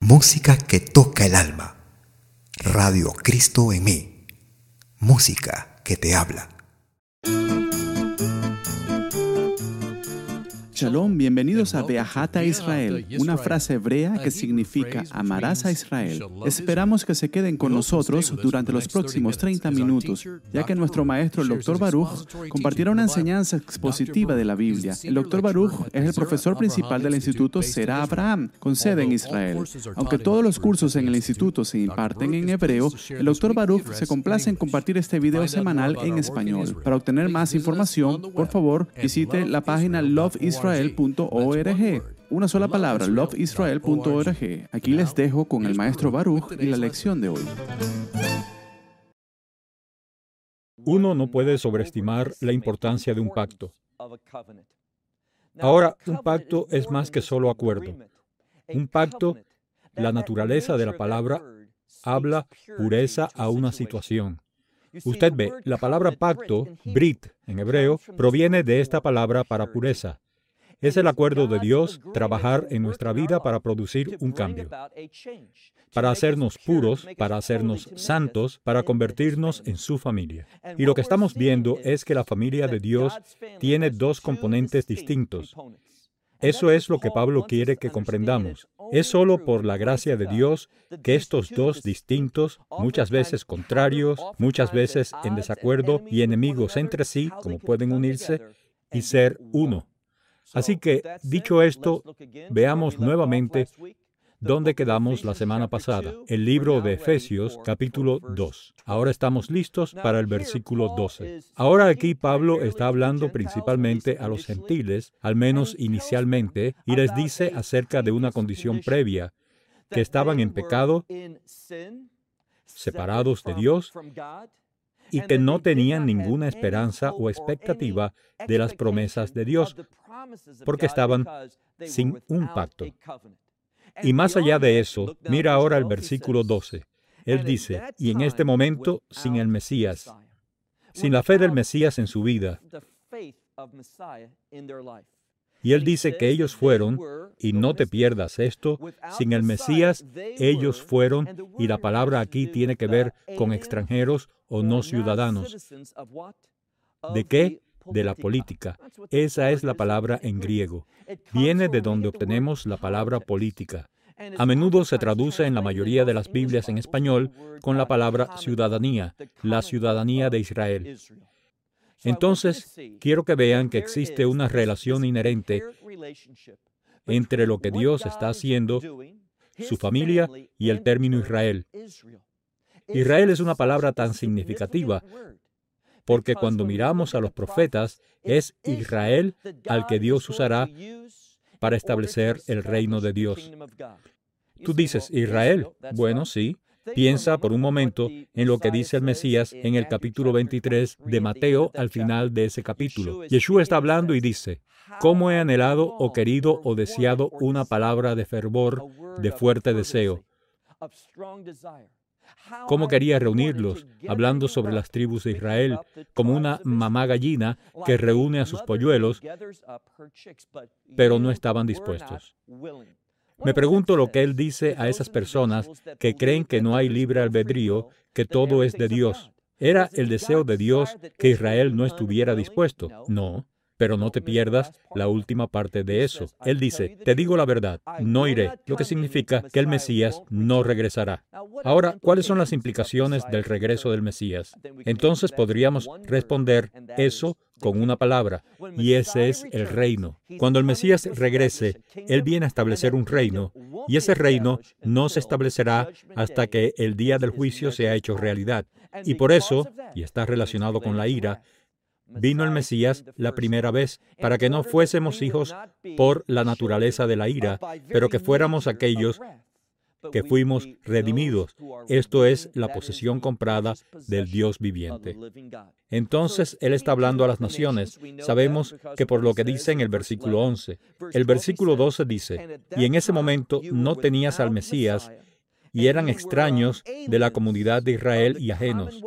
Música que toca el alma. Radio Cristo en mí. Música que te habla. Shalom, bienvenidos a Be'ahat Israel, una frase hebrea que significa amarás a Israel. Esperamos que se queden con nosotros durante los próximos 30 minutos, ya que nuestro maestro, el Dr. Baruch, compartirá una enseñanza expositiva de la Biblia. El Dr. Baruch es el profesor principal del Instituto Será Abraham, con sede en Israel. Aunque todos los cursos en el instituto se imparten en hebreo, el Dr. Baruch se complace en compartir este video semanal en español. Para obtener más información, por favor, visite la página loveisrael.org. Una sola palabra, loveisrael.org. Aquí les dejo con el maestro Baruch y la lección de hoy. Uno no puede sobreestimar la importancia de un pacto. Ahora, un pacto es más que solo acuerdo. Un pacto, la naturaleza de la palabra, habla pureza a una situación. Usted ve, la palabra pacto, brit, en hebreo, proviene de esta palabra para pureza. Es el acuerdo de Dios trabajar en nuestra vida para producir un cambio, para hacernos puros, para hacernos santos, para convertirnos en su familia. Y lo que estamos viendo es que la familia de Dios tiene dos componentes distintos. Eso es lo que Pablo quiere que comprendamos. Es solo por la gracia de Dios que estos dos distintos, muchas veces contrarios, muchas veces en desacuerdo y enemigos entre sí, como pueden unirse y ser uno. Así que, dicho esto, veamos nuevamente dónde quedamos la semana pasada. El libro de Efesios, capítulo 2. Ahora estamos listos para el versículo 12. Ahora aquí Pablo está hablando principalmente a los gentiles, al menos inicialmente, y les dice acerca de una condición previa, que estaban en pecado, separados de Dios, y que no tenían ninguna esperanza o expectativa de las promesas de Dios, porque estaban sin un pacto. Y más allá de eso, mira ahora el versículo 12. Él dice, y en este momento, sin el Mesías, sin la fe del Mesías en su vida. Y él dice que ellos fueron, y no te pierdas esto, sin el Mesías, ellos fueron, y la palabra aquí tiene que ver con extranjeros o no ciudadanos. ¿De qué? De la política. Esa es la palabra en griego. Viene de donde obtenemos la palabra política. A menudo se traduce en la mayoría de las Biblias en español con la palabra ciudadanía, la ciudadanía de Israel. Entonces, quiero que vean que existe una relación inherente entre lo que Dios está haciendo, su familia y el término Israel. Israel es una palabra tan significativa, porque cuando miramos a los profetas, es Israel al que Dios usará para establecer el reino de Dios. Tú dices, ¿Israel? Bueno, sí. Piensa por un momento en lo que dice el Mesías en el capítulo 23 de Mateo al final de ese capítulo. Yeshua está hablando y dice, ¿cómo he anhelado o querido o deseado una palabra de fervor, de fuerte deseo? ¿Cómo quería reunirlos, hablando sobre las tribus de Israel, como una mamá gallina que reúne a sus polluelos, pero no estaban dispuestos? Me pregunto lo que él dice a esas personas que creen que no hay libre albedrío, que todo es de Dios. ¿Era el deseo de Dios que Israel no estuviera dispuesto? No. Pero no te pierdas la última parte de eso. Él dice, te digo la verdad, no iré, lo que significa que el Mesías no regresará. Ahora, ¿cuáles son las implicaciones del regreso del Mesías? Entonces podríamos responder eso con una palabra, y ese es el reino. Cuando el Mesías regrese, Él viene a establecer un reino, y ese reino no se establecerá hasta que el día del juicio sea hecho realidad. Y por eso, y está relacionado con la ira, vino el Mesías la primera vez para que no fuésemos hijos por la naturaleza de la ira, pero que fuéramos aquellos que fuimos redimidos. Esto es la posesión comprada del Dios viviente. Entonces, Él está hablando a las naciones. Sabemos que por lo que dice en el versículo 11. El versículo 12 dice, y en ese momento no tenías al Mesías, y eran extraños de la comunidad de Israel y ajenos.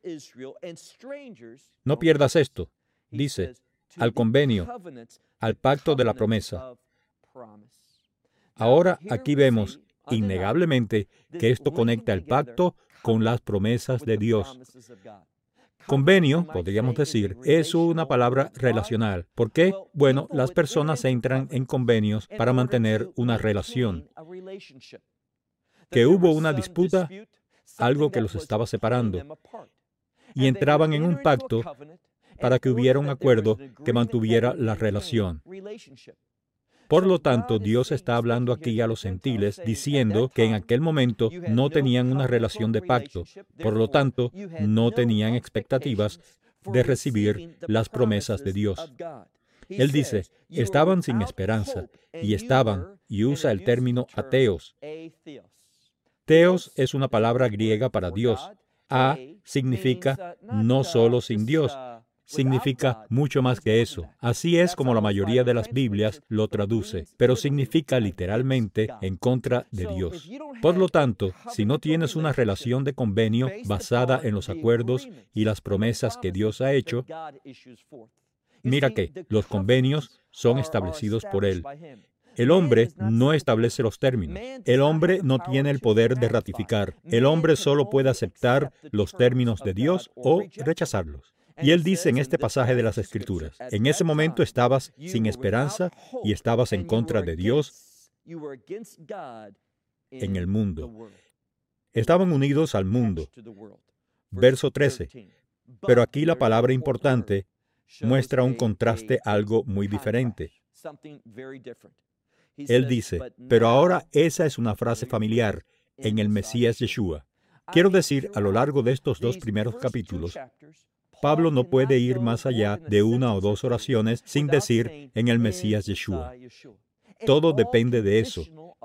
No pierdas esto, dice, al convenio, al pacto de la promesa. Ahora aquí vemos, innegablemente que esto conecta el pacto con las promesas de Dios. Convenio, podríamos decir, es una palabra relacional. ¿Por qué? Bueno, las personas entran en convenios para mantener una relación. Que hubo una disputa, algo que los estaba separando, y entraban en un pacto para que hubiera un acuerdo que mantuviera la relación. Por lo tanto, Dios está hablando aquí a los gentiles, diciendo que en aquel momento no tenían una relación de pacto, por lo tanto, no tenían expectativas de recibir las promesas de Dios. Él dice, estaban sin esperanza, y usa el término ateos. Teos es una palabra griega para Dios. A significa no solo sin Dios, significa mucho más que eso. Así es como la mayoría de las Biblias lo traduce, pero significa literalmente en contra de Dios. Por lo tanto, si no tienes una relación de convenio basada en los acuerdos y las promesas que Dios ha hecho, mira que los convenios son establecidos por Él. El hombre no establece los términos. El hombre no tiene el poder de ratificar. El hombre solo puede aceptar los términos de Dios o rechazarlos. Y él dice en este pasaje de las Escrituras, en ese momento estabas sin esperanza y estabas en contra de Dios en el mundo. Estaban unidos al mundo. Verso 13. Pero aquí la palabra importante muestra un contraste algo muy diferente. Él dice, pero ahora esa es una frase familiar en el Mesías Yeshua. Quiero decir, a lo largo de estos 2 primeros capítulos, Pablo no puede ir más allá de 1 o 2 oraciones sin decir en el Mesías Yeshua. Todo depende de eso.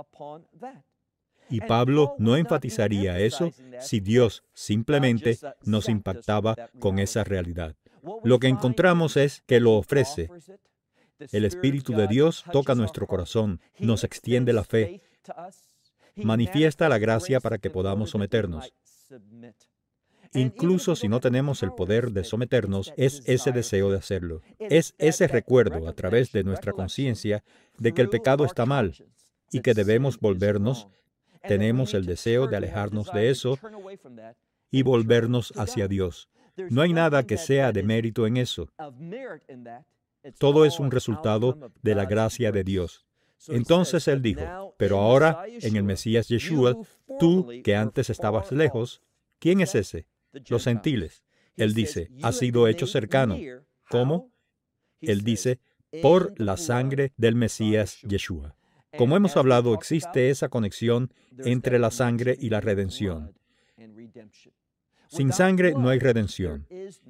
Y Pablo no enfatizaría eso si Dios simplemente nos impactaba con esa realidad. Lo que encontramos es que lo ofrece. El Espíritu de Dios toca nuestro corazón, nos extiende la fe, manifiesta la gracia para que podamos someternos. Incluso si no tenemos el poder de someternos, es ese deseo de hacerlo. Es ese recuerdo a través de nuestra conciencia de que el pecado está mal y que debemos volvernos. Tenemos el deseo de alejarnos de eso y volvernos hacia Dios. No hay nada que sea de mérito en eso. Todo es un resultado de la gracia de Dios. Entonces él dijo, pero ahora, en el Mesías Yeshua, tú que antes estabas lejos, ¿quién es ese? Los gentiles. Él dice, ha sido hecho cercano. ¿Cómo? Él dice, por la sangre del Mesías Yeshua. Como hemos hablado, existe esa conexión entre la sangre y la redención. Sin sangre no hay redención.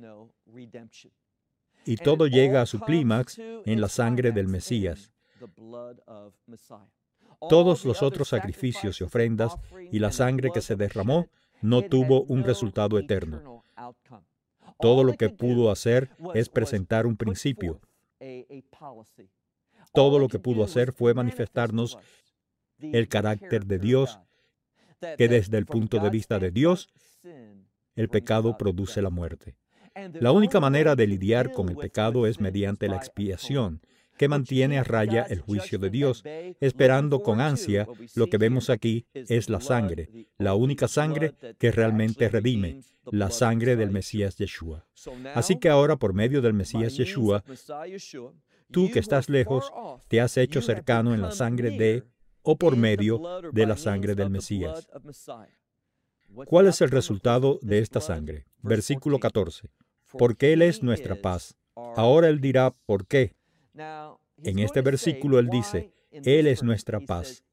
Y todo llega a su clímax en la sangre del Mesías. Todos los otros sacrificios y ofrendas y la sangre que se derramó no tuvo un resultado eterno. Todo lo que pudo hacer es presentar un principio. Todo lo que pudo hacer fue manifestarnos el carácter de Dios, que desde el punto de vista de Dios, el pecado produce la muerte. La única manera de lidiar con el pecado es mediante la expiación, que mantiene a raya el juicio de Dios, esperando con ansia. Lo que vemos aquí es la sangre, la única sangre que realmente redime, la sangre del Mesías Yeshua. Así que ahora, por medio del Mesías Yeshua, tú que estás lejos, te has hecho cercano en la sangre de, o por medio de la sangre del Mesías. ¿Cuál es el resultado de esta sangre? Versículo 14. Porque Él es nuestra paz. Ahora Él dirá, ¿por qué? En este versículo Él dice, Él es nuestra paz.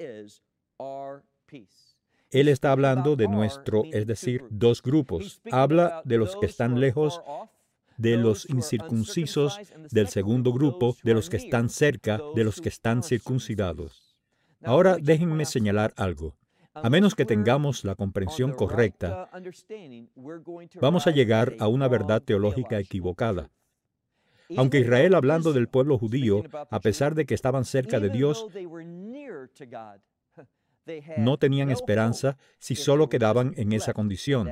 Él está hablando de nuestro, es decir, 2 grupos. Habla de los que están lejos, de los incircuncisos, del segundo grupo, de los que están cerca, de los que están circuncidados. Ahora déjenme señalar algo. A menos que tengamos la comprensión correcta, vamos a llegar a una verdad teológica equivocada. Aunque Israel, hablando del pueblo judío, a pesar de que estaban cerca de Dios, no tenían esperanza si solo quedaban en esa condición.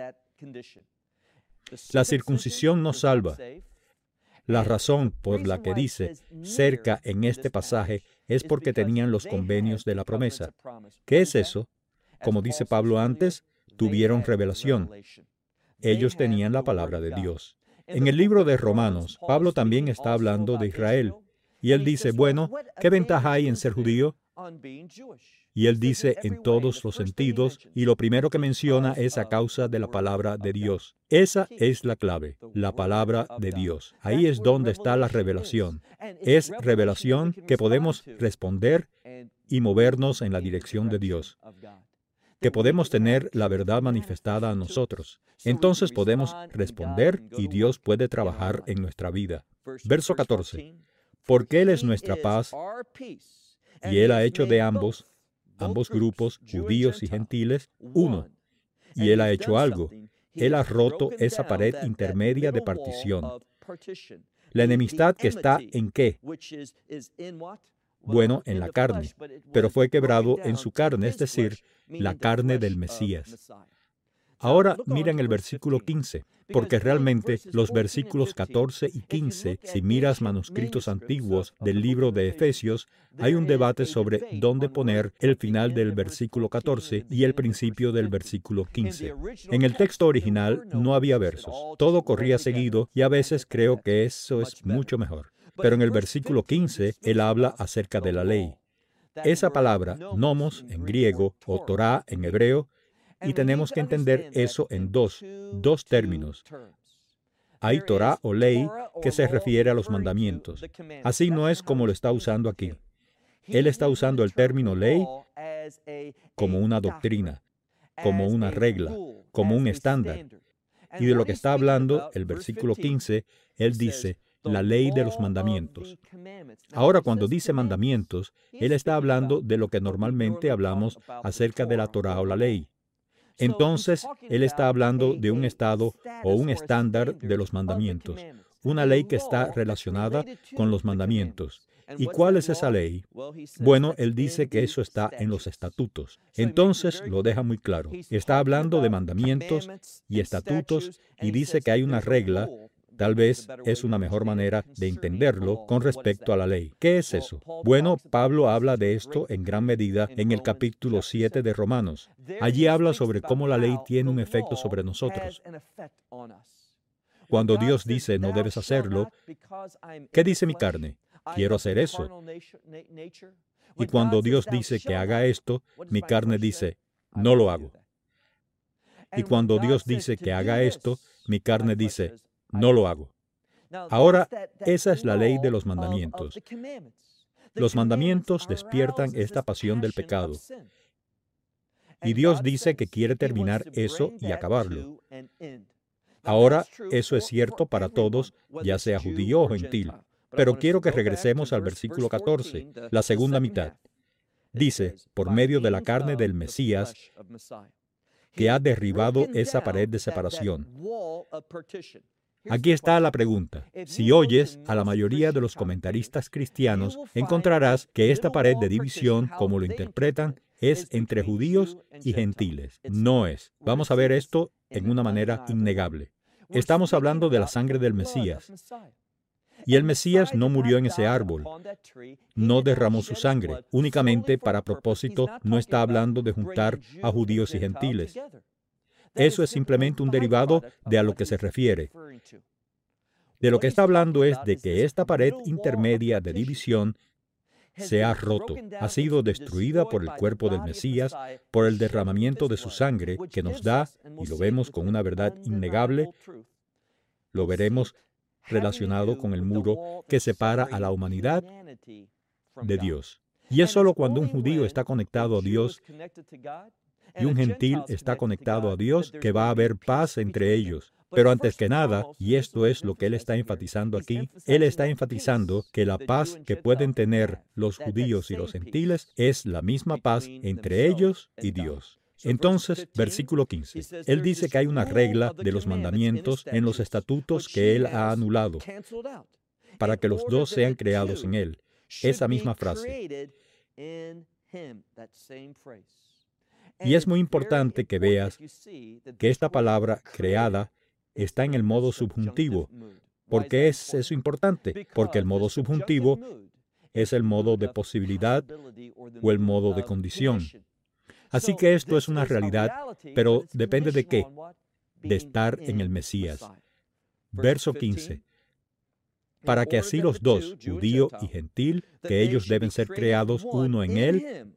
La circuncisión no salva. La razón por la que dice cerca en este pasaje es porque tenían los convenios de la promesa. ¿Qué es eso? Como dice Pablo antes, tuvieron revelación. Ellos tenían la palabra de Dios. En el libro de Romanos, Pablo también está hablando de Israel. Y él dice, bueno, ¿qué ventaja hay en ser judío? Y él dice en todos los sentidos, y lo primero que menciona es a causa de la palabra de Dios. Esa es la clave, la palabra de Dios. Ahí es donde está la revelación. Es revelación que podemos responder y movernos en la dirección de Dios. Que podemos tener la verdad manifestada a nosotros. Entonces podemos responder y Dios puede trabajar en nuestra vida. Verso 14. Porque Él es nuestra paz, y Él ha hecho de ambos grupos, judíos y gentiles, uno. Y Él ha hecho algo. Él ha roto esa pared intermedia de partición. La enemistad que está ¿en qué? Bueno, en la carne, pero fue quebrado en su carne, es decir, la carne del Mesías. Ahora miren el versículo 15, porque realmente los versículos 14 y 15, si miras manuscritos antiguos del libro de Efesios, hay un debate sobre dónde poner el final del versículo 14 y el principio del versículo 15. En el texto original no había versos, todo corría seguido y a veces creo que eso es mucho mejor. Pero en el versículo 15, él habla acerca de la ley. Esa palabra, nomos en griego o Torá en hebreo, y tenemos que entender eso en dos términos. Hay Torá o ley que se refiere a los mandamientos. Así no es como lo está usando aquí. Él está usando el término ley como una doctrina, como una regla, como un estándar. Y de lo que está hablando el versículo 15, él dice, la ley de los mandamientos. Ahora, cuando dice mandamientos, él está hablando de lo que normalmente hablamos acerca de la Torá o la ley. Entonces, él está hablando de un estado o un estándar de los mandamientos, una ley que está relacionada con los mandamientos. ¿Y cuál es esa ley? Bueno, él dice que eso está en los estatutos. Entonces, lo deja muy claro. Está hablando de mandamientos y estatutos y dice que hay una regla. Tal vez es una mejor manera de entenderlo con respecto a la ley. ¿Qué es eso? Bueno, Pablo habla de esto en gran medida en el capítulo 7 de Romanos. Allí habla sobre cómo la ley tiene un efecto sobre nosotros. Cuando Dios dice no debes hacerlo, ¿qué dice mi carne? Quiero hacer eso. Y cuando Dios dice que haga esto, mi carne dice, no lo hago. Y cuando Dios dice que haga esto, mi carne dice, no lo hago. Ahora, esa es la ley de los mandamientos. Los mandamientos despiertan esta pasión del pecado. Y Dios dice que quiere terminar eso y acabarlo. Ahora, eso es cierto para todos, ya sea judío o gentil. Pero quiero que regresemos al versículo 14, la segunda mitad. Dice, por medio de la carne del Mesías, que ha derribado esa pared de separación. Aquí está la pregunta. Si oyes a la mayoría de los comentaristas cristianos, encontrarás que esta pared de división, como lo interpretan, es entre judíos y gentiles. No es. Vamos a ver esto en una manera innegable. Estamos hablando de la sangre del Mesías. Y el Mesías no murió en ese árbol, no derramó su sangre. Únicamente para propósito no está hablando de juntar a judíos y gentiles. Eso es simplemente un derivado de a lo que se refiere. De lo que está hablando es de que esta pared intermedia de división se ha roto, ha sido destruida por el cuerpo del Mesías, por el derramamiento de su sangre que nos da, y lo vemos con una verdad innegable, lo veremos relacionado con el muro que separa a la humanidad de Dios. Y es solo cuando un judío está conectado a Dios y un gentil está conectado a Dios que va a haber paz entre ellos. Pero antes que nada, y esto es lo que él está enfatizando aquí, él está enfatizando que la paz que pueden tener los judíos y los gentiles es la misma paz entre ellos y Dios. Entonces, versículo 15, él dice que hay una regla de los mandamientos en los estatutos que él ha anulado, para que los dos sean creados en él. Esa misma frase. Y es muy importante que veas que esta palabra creada está en el modo subjuntivo. ¿Por qué es eso importante? Porque el modo subjuntivo es el modo de posibilidad o el modo de condición. Así que esto es una realidad, pero depende de qué? De estar en el Mesías. Verso 15. Para que así los dos, judío y gentil, que ellos deben ser creados uno en él,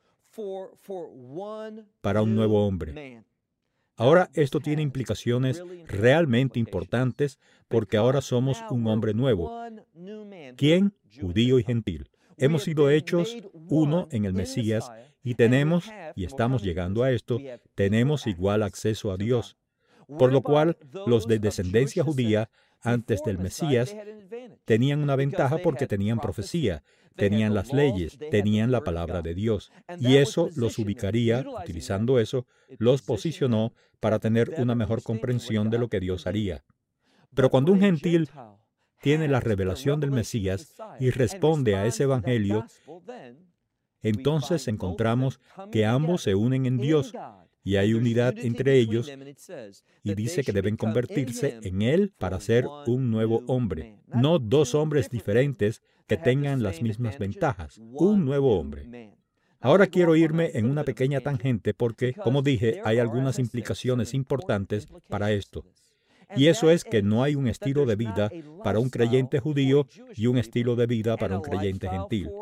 para un nuevo hombre. Ahora, esto tiene implicaciones realmente importantes porque ahora somos un hombre nuevo. ¿Quién? Judío y gentil. Hemos sido hechos uno en el Mesías y tenemos, y estamos llegando a esto, tenemos igual acceso a Dios. Por lo cual, los de descendencia judía, antes del Mesías, tenían una ventaja porque tenían profecía, tenían las leyes, tenían la palabra de Dios. Y eso los ubicaría, utilizando eso, los posicionó para tener una mejor comprensión de lo que Dios haría. Pero cuando un gentil tiene la revelación del Mesías y responde a ese evangelio, entonces encontramos que ambos se unen en Dios y hay unidad entre ellos, y dice que deben convertirse en Él para ser un nuevo hombre. No dos hombres diferentes que tengan las mismas ventajas. Un nuevo hombre. Ahora quiero irme en una pequeña tangente porque, como dije, hay algunas implicaciones importantes para esto. Y eso es que no hay un estilo de vida para un creyente judío y un estilo de vida para un creyente gentil.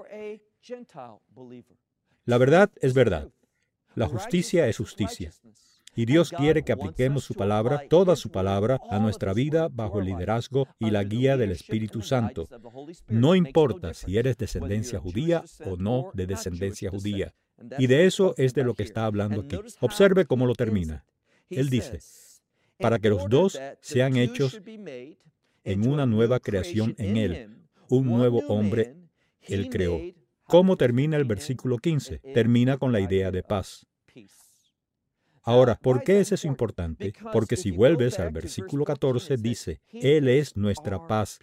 La verdad es verdad. La justicia es justicia. Y Dios quiere que apliquemos su palabra, toda su palabra, a nuestra vida bajo el liderazgo y la guía del Espíritu Santo. No importa si eres descendencia judía o no de descendencia judía. Y de eso es de lo que está hablando aquí. Observe cómo lo termina. Él dice, para que los dos sean hechos en una nueva creación en Él, un nuevo hombre Él creó. ¿Cómo termina el versículo 15? Termina con la idea de paz. Ahora, ¿por qué es eso importante? Porque si vuelves al versículo 14, dice, Él es nuestra paz.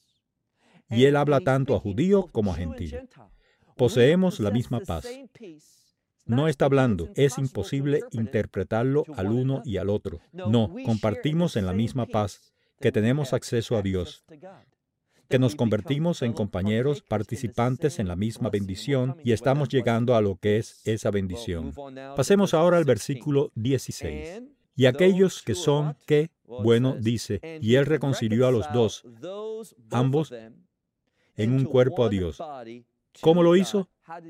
Y Él habla tanto a judío como a gentil. Poseemos la misma paz. No está hablando, es imposible interpretarlo al uno y al otro. No, compartimos en la misma paz, que tenemos acceso a Dios, que nos convertimos en compañeros participantes en la misma bendición y estamos llegando a lo que es esa bendición. Pasemos ahora al versículo 16. Y aquellos que son, ¿qué? Bueno, dice, y Él reconcilió a los dos, ambos, en un cuerpo a Dios. ¿Cómo lo hizo?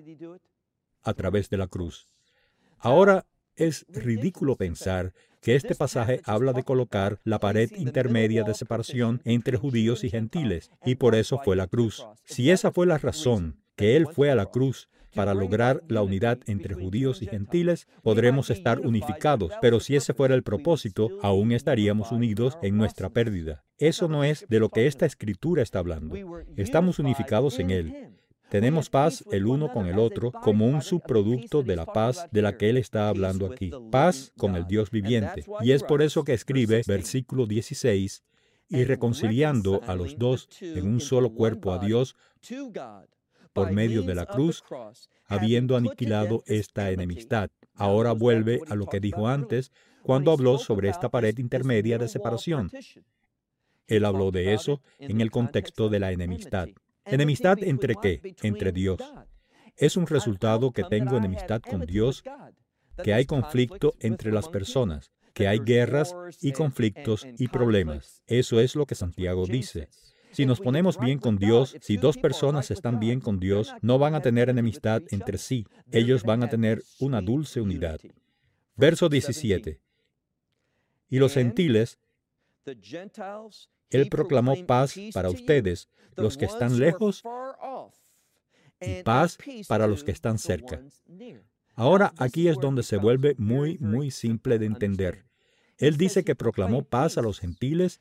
A través de la cruz. Ahora, es ridículo pensar que este pasaje habla de colocar la pared intermedia de separación entre judíos y gentiles, y por eso fue la cruz. Si esa fue la razón, que Él fue a la cruz para lograr la unidad entre judíos y gentiles, podremos estar unificados, pero si ese fuera el propósito, aún estaríamos unidos en nuestra pérdida. Eso no es de lo que esta Escritura está hablando. Estamos unificados en Él. Tenemos paz el uno con el otro como un subproducto de la paz de la que Él está hablando aquí. Paz con el Dios viviente. Y es por eso que escribe versículo 16, y reconciliando a los dos en un solo cuerpo a Dios por medio de la cruz, habiendo aniquilado esta enemistad. Ahora vuelve a lo que dijo antes cuando habló sobre esta pared intermedia de separación. Él habló de eso en el contexto de la enemistad. ¿Enemistad entre qué? Entre Dios. Es un resultado que tengo enemistad con Dios, que hay conflicto entre las personas, que hay guerras y conflictos y problemas. Eso es lo que Santiago dice. Si nos ponemos bien con Dios, si dos personas están bien con Dios, no van a tener enemistad entre sí. Ellos van a tener una dulce unidad. Verso 17. Y los gentiles, Él proclamó paz para ustedes, los que están lejos, y paz para los que están cerca. Ahora aquí es donde se vuelve muy simple de entender. Él dice que proclamó paz a los gentiles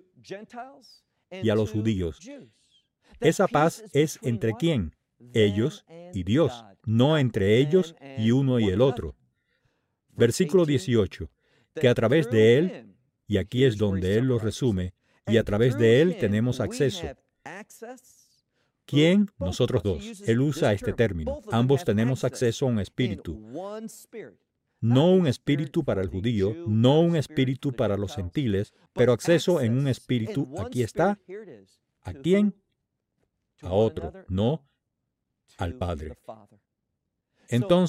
y a los judíos. Esa paz es entre quién? Ellos y Dios, no entre ellos y uno y el otro. Versículo 18, que a través de Él, y aquí es donde Él lo resume, y a través de Él tenemos acceso. ¿Quién? Nosotros dos. Él usa este término. Ambos tenemos acceso a un espíritu. No un espíritu para el judío, no un espíritu para los gentiles, pero acceso en un espíritu. Aquí está. ¿A quién? A otro, no al Padre. Entonces,